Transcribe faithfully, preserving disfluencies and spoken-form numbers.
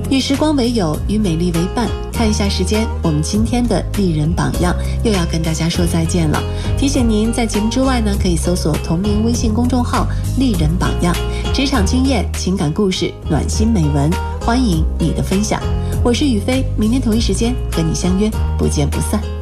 与时光为友，与美丽为伴。看一下时间，我们今天的丽人榜样又要跟大家说再见了。提醒您在节目之外呢，可以搜索同名微信公众号丽人榜样，职场经验、情感故事、暖心美文，欢迎你的分享。我是雨飞，明天同一时间和你相约，不见不散。